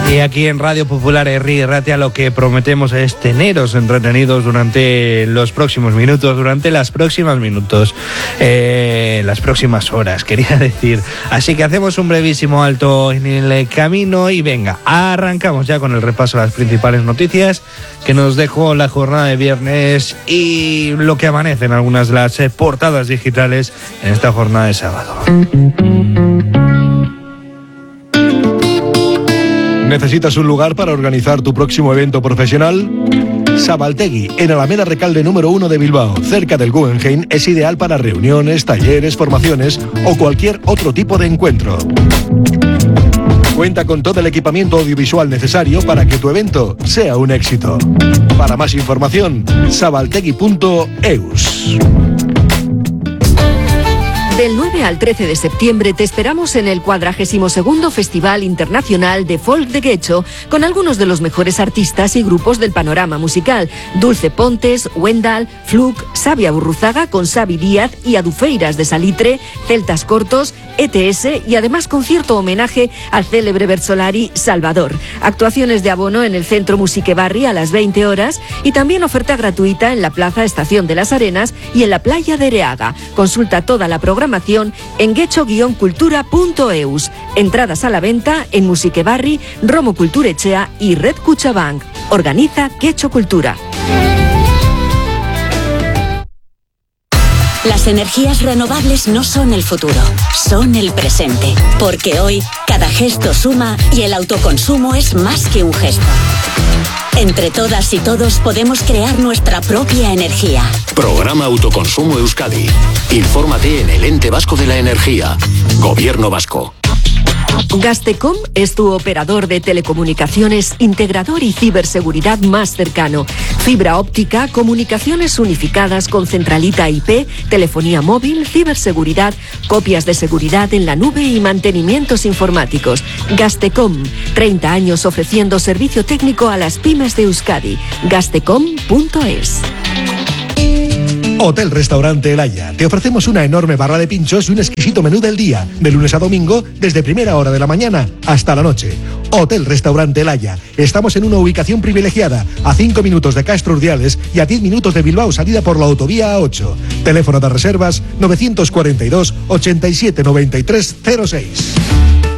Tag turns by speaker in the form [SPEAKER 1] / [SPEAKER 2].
[SPEAKER 1] Y aquí en Radio Popular Herri Ratia lo que prometemos es teneros entretenidos durante los próximos minutos, durante las próximas horas, quería decir. Así que hacemos un brevísimo alto en el camino y venga, arrancamos ya con el repaso de las principales noticias que nos dejó la jornada de viernes y lo que amanece en algunas de las portadas digitales en esta jornada de sábado.
[SPEAKER 2] ¿Necesitas un lugar para organizar tu próximo evento profesional? Sabaltegui, en Alameda Recalde número 1 de Bilbao, cerca del Guggenheim, es ideal para reuniones, talleres, formaciones o cualquier otro tipo de encuentro. Cuenta con todo el equipamiento audiovisual necesario para que tu evento sea un éxito. Para más información, sabaltegui.eus.
[SPEAKER 3] Del 9 al 13 de septiembre te esperamos en el 42º Festival Internacional de Folk de Guecho con algunos de los mejores artistas y grupos del panorama musical. Dulce Pontes, Wendal, Fluke, Sabia Burruzaga con Xavi Díaz y Adufeiras de Salitre, Celtas Cortos, ETS y además concierto homenaje al célebre versolari Salvador. Actuaciones de abono en el Centro Musique Barri a las 20 horas y también oferta gratuita en la Plaza Estación de las Arenas y en la playa de Ereaga. Consulta toda la programación en guecho-cultura.eus. Entradas a la venta en Musique Barri, Romo Culturechea y Red Cuchabank. Organiza Guecho Cultura.
[SPEAKER 4] Las energías renovables no son el futuro, son el presente. Porque hoy, cada gesto suma y el autoconsumo es más que un gesto. Entre todas y todos podemos crear nuestra propia energía.
[SPEAKER 5] Programa Autoconsumo Euskadi. Infórmate en el Ente Vasco de la Energía. Gobierno Vasco.
[SPEAKER 3] Gastecom es tu operador de telecomunicaciones, integrador y ciberseguridad más cercano. Fibra óptica, comunicaciones unificadas con centralita IP, telefonía móvil, ciberseguridad, copias de seguridad en la nube y mantenimientos informáticos. Gastecom, 30 años ofreciendo servicio técnico a las pymes de Euskadi. Gastecom.es.
[SPEAKER 2] Hotel Restaurante El Haya. Te ofrecemos una enorme barra de pinchos y un exquisito menú del día, de lunes a domingo, desde primera hora de la mañana hasta la noche. Hotel Restaurante El Haya. Estamos en una ubicación privilegiada, a 5 minutos de Castro Urdiales y a 10 minutos de Bilbao, salida por la autovía A8. Teléfono de reservas 942 87 93 06.